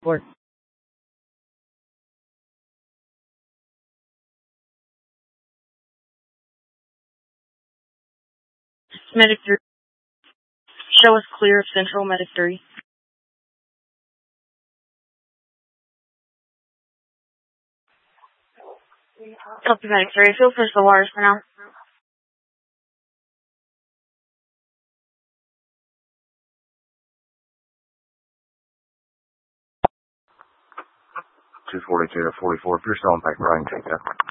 Port. Medic 3. Show us clear of Central, Medic 3. Copy, Medic 3. Feel for the wires for now. Two 42 to 44. If you're still on paper, I can take that.